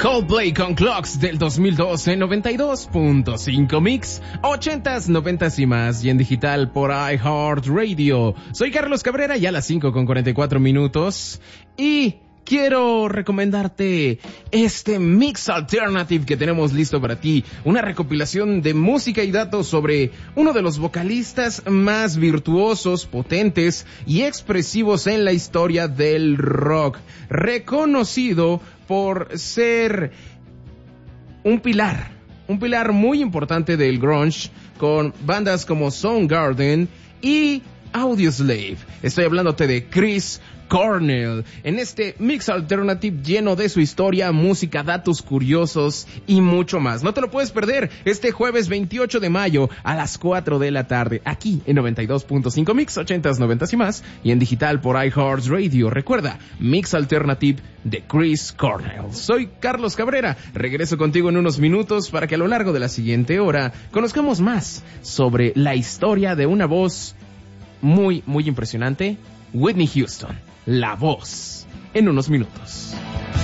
Coldplay con Clocks del 2012, 92.5 Mix, 80s, 90s y más, y en digital por iHeartRadio. Soy Carlos Cabrera, ya a las 5:44, y quiero recomendarte este Mix Alternative que tenemos listo para ti. Una recopilación de música y datos sobre uno de los vocalistas más virtuosos, potentes y expresivos en la historia del rock. Reconocido por ser un pilar muy importante del grunge, con bandas como Soundgarden y Audioslave. Estoy hablándote de Chris Cornell, en este Mix Alternative lleno de su historia, música, datos curiosos y mucho más. No te lo puedes perder este jueves 28 de mayo a las 4 de la tarde, aquí en 92.5 Mix, 80s, 90s y más, y en digital por iHeartRadio. Recuerda, Mix Alternative de Chris Cornell. Soy Carlos Cabrera, regreso contigo en unos minutos para que a lo largo de la siguiente hora conozcamos más sobre la historia de una voz muy impresionante, Whitney Houston. La voz, en unos minutos.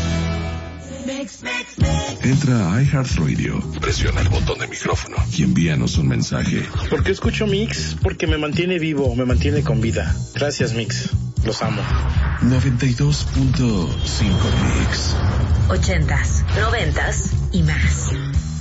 Entra a iHeartRadio, presiona el botón de micrófono y envíanos un mensaje. ¿Por qué escucho Mix? Porque me mantiene vivo, me mantiene con vida. Gracias, Mix. Los amo. 92.5 Mix. 80s, 90s y más.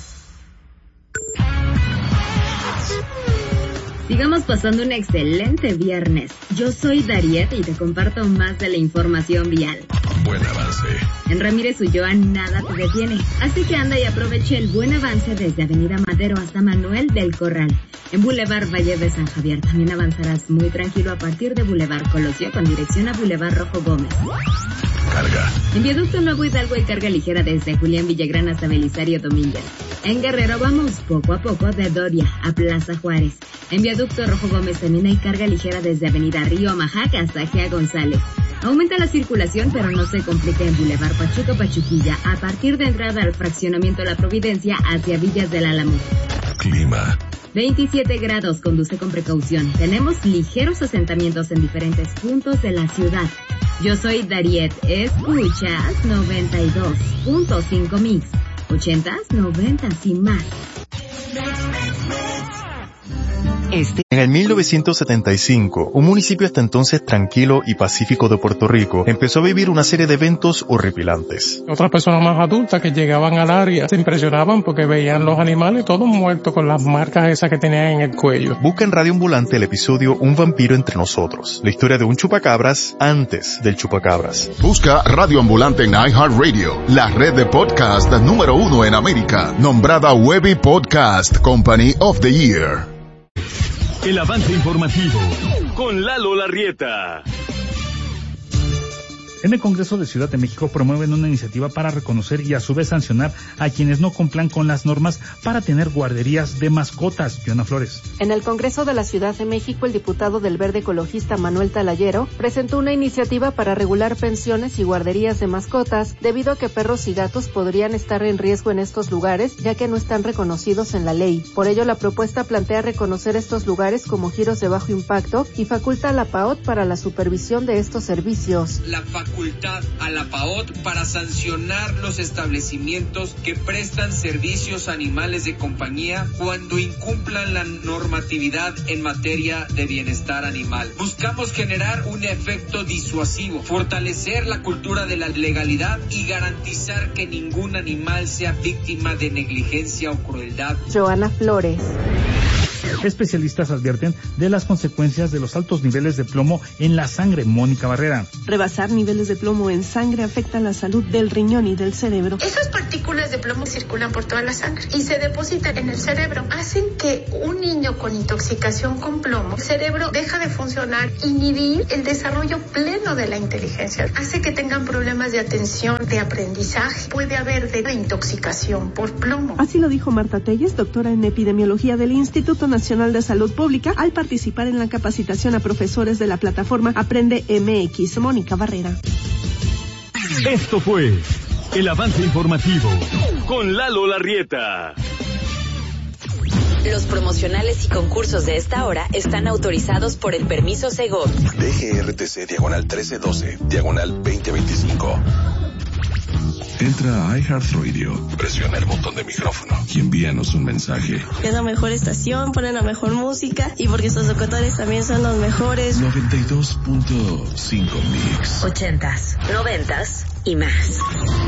Sigamos pasando un excelente viernes. Yo soy Dariet y te comparto más de la información vial. Buen avance. En Ramírez Ulloa nada te detiene, así que anda y aproveche el buen avance desde Avenida Madero hasta Manuel del Corral. En Boulevard Valle de San Javier también avanzarás muy tranquilo a partir de Boulevard Colosio con dirección a Boulevard Rojo Gómez. Carga. En Viaducto Nuevo Hidalgo hay carga ligera desde Julián Villagrán hasta Belisario Domínguez. En Guerrero vamos poco a poco de Doria a Plaza Juárez. En Viaducto Rojo Gómez también hay carga ligera desde Avenida Río Majaca hasta Gea González. Aumenta la circulación, pero no se complica en Boulevard Pachuca Pachuquilla a partir de entrada al fraccionamiento La Providencia hacia Villas del Álamo. Clima. 27 grados, conduce con precaución. Tenemos ligeros asentamientos en diferentes puntos de la ciudad. Yo soy Dariet, escuchas 92.5 Mix, 80s, 90s y más. En el 1975, un municipio hasta entonces tranquilo y pacífico de Puerto Rico empezó a vivir una serie de eventos horripilantes. Otras personas más adultas que llegaban al área se impresionaban porque veían los animales todos muertos con las marcas esas que tenían en el cuello. Busca en Radio Ambulante el episodio Un vampiro entre nosotros, la historia de un chupacabras antes del chupacabras. Busca Radio Ambulante en iHeartRadio, la red de podcast número 1 en América, nombrada Webby Podcast Company of the Year. El avance informativo con Lalo Larrieta. En el Congreso de Ciudad de México promueven una iniciativa para reconocer y a su vez sancionar a quienes no cumplan con las normas para tener guarderías de mascotas. Joana Flores. En el Congreso de la Ciudad de México, el diputado del Verde Ecologista Manuel Talayero presentó una iniciativa para regular pensiones y guarderías de mascotas, debido a que perros y gatos podrían estar en riesgo en estos lugares, ya que no están reconocidos en la ley. Por ello, la propuesta plantea reconocer estos lugares como giros de bajo impacto y faculta a la PAOT para la supervisión de estos servicios. La facultad a la PAOT para sancionar los establecimientos que prestan servicios a animales de compañía cuando incumplan la normatividad en materia de bienestar animal. Buscamos generar un efecto disuasivo, fortalecer la cultura de la legalidad y garantizar que ningún animal sea víctima de negligencia o crueldad. Joana Flores. Especialistas advierten de las consecuencias de los altos niveles de plomo en la sangre. Mónica Barrera. Rebasar niveles de plomo en sangre afecta la salud del riñón y del cerebro. Esas partículas de plomo circulan por toda la sangre y se depositan en el cerebro. Hacen que un niño con intoxicación con plomo, el cerebro deja de funcionar, inhibir el desarrollo pleno de la inteligencia. Hace que tengan problemas de atención, de aprendizaje. Puede haber de intoxicación por plomo. Así lo dijo Marta Telles, doctora en epidemiología del Instituto Nacional de Salud Pública, al participar en la capacitación a profesores de la plataforma Aprende MX. Mónica Barrera. Esto fue el avance informativo con Lalo Larrieta. Los promocionales y concursos de esta hora están autorizados por el permiso Segov. DGRTC /1312, /2025. Entra a iHeartRadio, presiona el botón de micrófono y envíanos un mensaje. Es la mejor estación, ponen la mejor música y porque sus locutores también son los mejores. 92.5 Mix. 80s, 90s y más.